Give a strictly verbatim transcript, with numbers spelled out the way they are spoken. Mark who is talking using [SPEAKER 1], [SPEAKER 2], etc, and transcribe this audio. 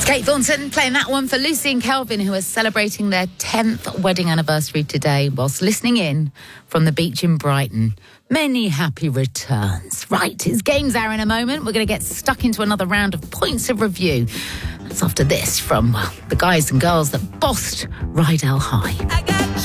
[SPEAKER 1] Kate Thornton playing that one for Lucy and Kelvin, who are celebrating their tenth wedding anniversary today whilst listening in from the beach in Brighton. Many happy returns. Right, it's Games Hour in a moment. We're going to get stuck into another round of points of review. That's after this from, well, the guys and girls that bossed Rydell High.